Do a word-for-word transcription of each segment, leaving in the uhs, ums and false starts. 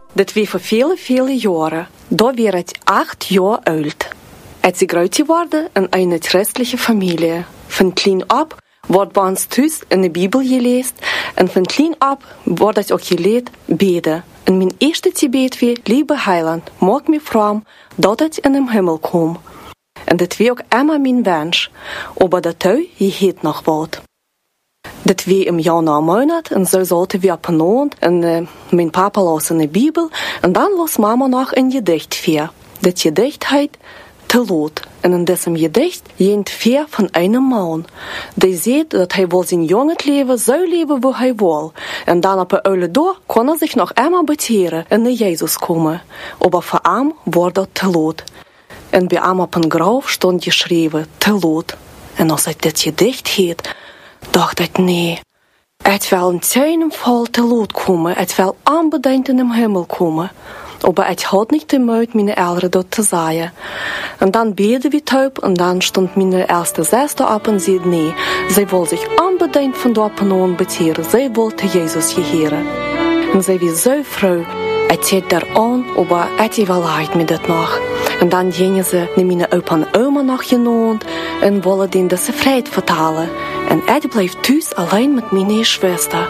Dat wie voor vele, vele jaren. Da weer het acht jaar oud. Het is groot geworden in een christelijke familie. Van klein op wordt bij ons thuis in de Bibel gelezen. En van klein op wordt het ook geleerd beden. En mijn eerste gebed weer, lieve Heiland, maak me vrij dat het in de hemel komt. En dat was ook immer mijn wens. Maar dat hij je heet nog wat. Dat was im Januar maand en zo zaten we op een avond en uh, mijn papa las in de Bibel en dan las mama nog een gedicht voor. Dat gedicht heet Te Lot. En in diesem gedicht jent vier van een man. Die zegt dat hij wil zijn jonge leven zo leven hoe hij wil. En dan op een oude dag kon hij zich nog eenmaal beteren en naar Jezus komen. Maar voor hem wordt dat Te Lot. En bij hem op een graf stond geschreven Te Lot. En als hij dit gedicht heet, dacht ik, nee, het wil in zijn val te lot komen, het wil aanbedenkt in de hemel komen. Maar het had niet de moed mijn ouderen dat te zeggen. En dan beden we thuis en dan stond mijn eerste zuster op en zei, nee, zij wil zich aanbedenkt van de openoon beteren, zij wil te Jezus geheren. En zij was zo vroeg, het zit daar aan, maar het is wel leid met het nog. En dan gingen ze naar mijn opa en oma nog genoemd en willen den dat ze vrijheid vertalen. En ik bleef thuis alleen met mijn zuster.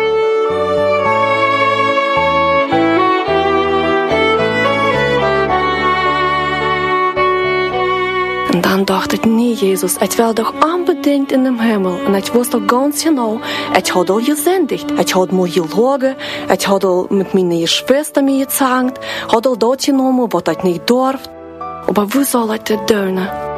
En dan dacht ik, nee Jezus, het wil toch aanbedenkt in de hemel. En ik wist toch ganz genau, ik had al gezendigd. Ik had me gelogen, ik had al met mijn zuster mee gezankt, had al dat genomen wat ik niet durfde. Maar hoe zal ik dit doen?